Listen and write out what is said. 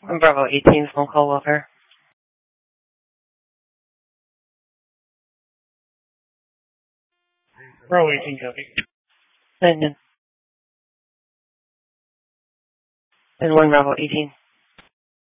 Bravo 18, phone call welfare. Bravo 18, copy. And 1 Bravo 18.